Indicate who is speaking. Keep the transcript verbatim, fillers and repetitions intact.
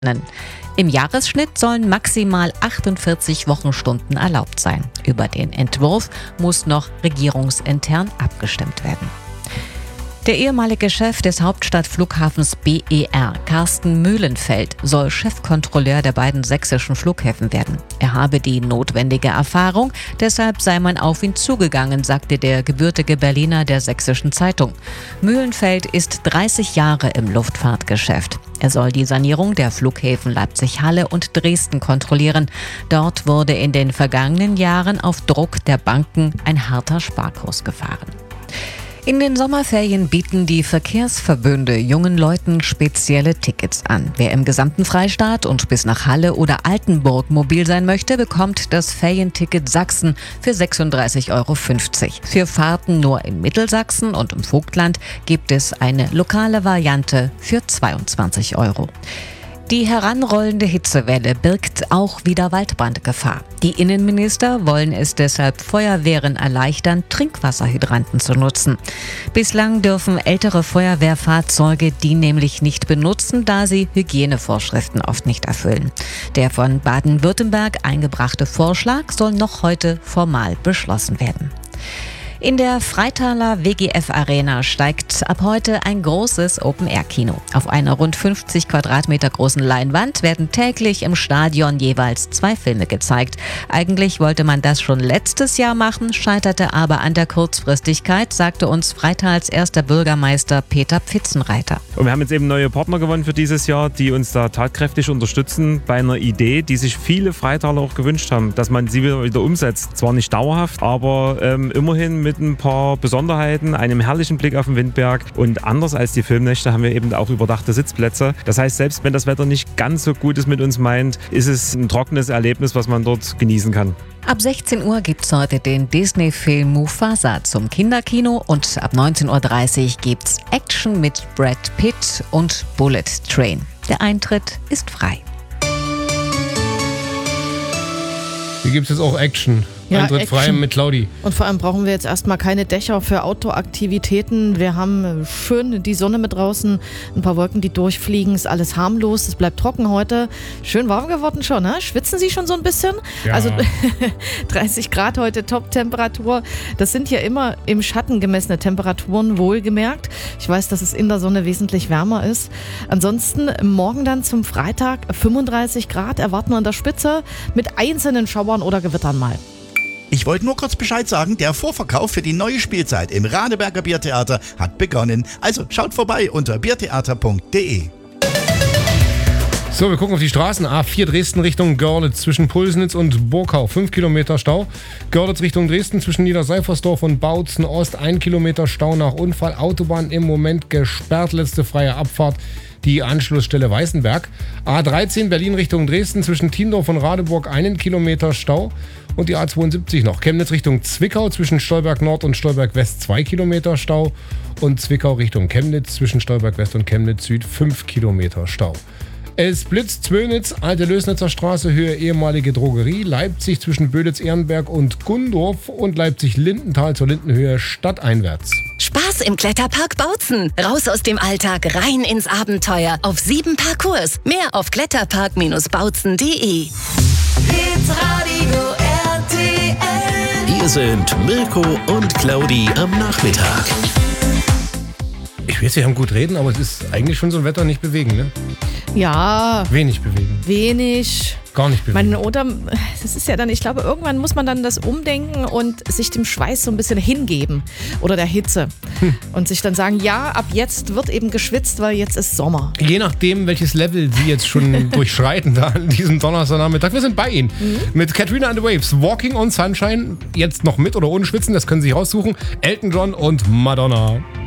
Speaker 1: Im Jahresschnitt sollen maximal achtundvierzig Wochenstunden erlaubt sein. Über den Entwurf muss noch regierungsintern abgestimmt werden. Der ehemalige Chef des Hauptstadtflughafens B E R, Carsten Mühlenfeld, soll Chefkontrolleur der beiden sächsischen Flughäfen werden. Er habe die notwendige Erfahrung, deshalb sei man auf ihn zugegangen, sagte der gebürtige Berliner der Sächsischen Zeitung. Mühlenfeld ist dreißig Jahre im Luftfahrtgeschäft. Er soll die Sanierung der Flughäfen Leipzig-Halle und Dresden kontrollieren. Dort wurde in den vergangenen Jahren auf Druck der Banken ein harter Sparkurs gefahren. In den Sommerferien bieten die Verkehrsverbünde jungen Leuten spezielle Tickets an. Wer im gesamten Freistaat und bis nach Halle oder Altenburg mobil sein möchte, bekommt das Ferienticket Sachsen für sechsunddreißig Euro fünfzig. Für Fahrten nur in Mittelsachsen und im Vogtland gibt es eine lokale Variante für zweiundzwanzig Euro. Die heranrollende Hitzewelle birgt auch wieder Waldbrandgefahr. Die Innenminister wollen es deshalb Feuerwehren erleichtern, Trinkwasserhydranten zu nutzen. Bislang dürfen ältere Feuerwehrfahrzeuge die nämlich nicht benutzen, da sie Hygienevorschriften oft nicht erfüllen. Der von Baden-Württemberg eingebrachte Vorschlag soll noch heute formal beschlossen werden. In der Freitaler W G F Arena steigt ab heute ein großes Open-Air-Kino. Auf einer rund fünfzig Quadratmeter großen Leinwand werden täglich im Stadion jeweils zwei Filme gezeigt. Eigentlich wollte man das schon letztes Jahr machen, scheiterte aber an der Kurzfristigkeit, sagte uns Freitals erster Bürgermeister Peter Pfitzenreiter.
Speaker 2: Und wir haben jetzt eben neue Partner gewonnen für dieses Jahr, die uns da tatkräftig unterstützen bei einer Idee, die sich viele Freitaler auch gewünscht haben, dass man sie wieder, wieder umsetzt. Zwar nicht dauerhaft, aber ähm, immerhin mit mit ein paar Besonderheiten, einem herrlichen Blick auf den Windberg, und anders als die Filmnächte haben wir eben auch überdachte Sitzplätze. Das heißt, selbst wenn das Wetter nicht ganz so gut ist mit uns meint, ist es ein trockenes Erlebnis, was man dort genießen kann.
Speaker 1: Ab sechzehn Uhr gibt's heute den Disney-Film Mufasa zum Kinderkino und ab neunzehn Uhr dreißig gibt's Action mit Brad Pitt und Bullet Train. Der Eintritt ist frei.
Speaker 3: Hier gibt es jetzt auch Action.
Speaker 4: Ja,
Speaker 3: Eintritt
Speaker 4: Action.
Speaker 3: frei mit Claudi.
Speaker 4: Und vor allem brauchen wir jetzt erstmal keine Dächer für Outdoor-Aktivitäten. Wir haben schön die Sonne mit draußen, ein paar Wolken, die durchfliegen, ist alles harmlos, es bleibt trocken heute. Schön warm geworden schon, ne? Schwitzen Sie schon so ein bisschen?
Speaker 3: Ja.
Speaker 4: Also dreißig Grad heute, Top-Temperatur. Das sind ja immer im Schatten gemessene Temperaturen, wohlgemerkt. Ich weiß, dass es in der Sonne wesentlich wärmer ist. Ansonsten morgen dann zum Freitag fünfunddreißig Grad erwarten wir an der Spitze mit einzelnen Schauern oder Gewittern mal.
Speaker 5: Ich wollte nur kurz Bescheid sagen, der Vorverkauf für die neue Spielzeit im Radeberger Biertheater hat begonnen. Also schaut vorbei unter biertheater punkt de.
Speaker 3: So, wir gucken auf die Straßen. A vier Dresden Richtung Görlitz zwischen Pulsnitz und Burkau. fünf Kilometer Stau. Görlitz Richtung Dresden zwischen Niederseifersdorf und Bautzen Ost. ein Kilometer Stau nach Unfall. Autobahn im Moment gesperrt. Letzte freie Abfahrt. Die Anschlussstelle Weißenberg. A dreizehn Berlin Richtung Dresden zwischen Tiendorf und Radeburg. einen Kilometer Stau. Und die A zweiundsiebzig noch. Chemnitz Richtung Zwickau zwischen Stolberg Nord und Stolberg West. zwei Kilometer Stau. Und Zwickau Richtung Chemnitz zwischen Stolberg West und Chemnitz Süd. fünf Kilometer Stau. Es blitzt Zwönitz, Alte Lösnitzer Straße, Höhe ehemalige Drogerie, Leipzig zwischen Böditz-Ehrenberg und Gundorf und Leipzig-Lindenthal zur Lindenhöhe stadteinwärts.
Speaker 6: Spaß im Kletterpark Bautzen. Raus aus dem Alltag, rein ins Abenteuer. Auf sieben Parcours. Mehr auf kletterpark bautzen punkt de.
Speaker 7: Hitradio R T L.
Speaker 8: Hier sind Mirko und Claudi am Nachmittag.
Speaker 3: Ich weiß, wir haben gut reden, aber es ist eigentlich schon so ein Wetter nicht bewegen, ne?
Speaker 4: Ja.
Speaker 3: Wenig bewegen.
Speaker 4: Wenig.
Speaker 3: Gar nicht bewegen.
Speaker 4: Meine, oder, das ist ja dann, ich glaube, irgendwann muss man dann das umdenken und sich dem Schweiß so ein bisschen hingeben oder der Hitze. Hm. Und sich dann sagen, ja, ab jetzt wird eben geschwitzt, weil jetzt ist Sommer.
Speaker 3: Je nachdem, welches Level Sie jetzt schon durchschreiten da an diesem Donnerstagnachmittag. Wir sind bei Ihnen. Mhm. Mit Katrina and the Waves, Walking on Sunshine. Jetzt noch mit oder ohne Schwitzen, das können Sie raussuchen. Elton John und Madonna.